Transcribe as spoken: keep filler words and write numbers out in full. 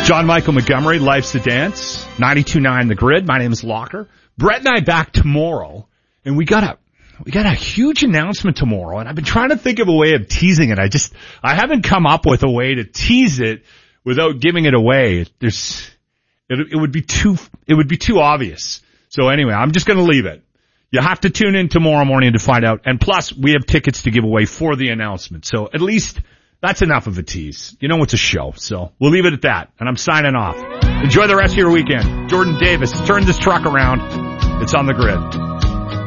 John Michael Montgomery, Life's the Dance, ninety-two point nine The Grid. My name is Locker. Brett and I back tomorrow, and we got a we got a huge announcement tomorrow, and I've been trying to think of a way of teasing it. I just I haven't come up with a way to tease it without giving it away. There's it, it would be too it would be too obvious. So anyway, I'm just going to leave it. You have to tune in tomorrow morning to find out. And plus, we have tickets to give away for the announcement. So at least that's enough of a tease. You know it's a show. So we'll leave it at that. And I'm signing off. Enjoy the rest of your weekend. Jordan Davis, turn this truck around. It's on The Grid.